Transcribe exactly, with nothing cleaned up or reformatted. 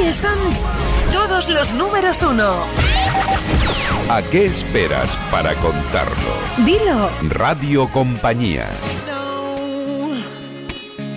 están todos los números uno. ¿A qué esperas para contarlo? Dilo. Radio Compañía.